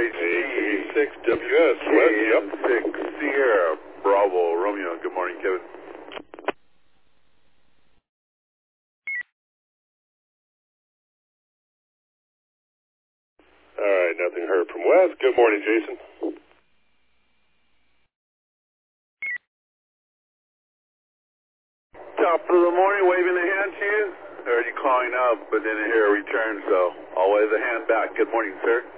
WS, West, yep. 6 Sierra, Bravo, Romeo. Good morning, Kevin. All right, nothing heard from West. Good morning, Jason. Top of the morning, waving a hand to you. Heard you calling up, but didn't hear a return, so I'll wave the hand back. Good morning, sir.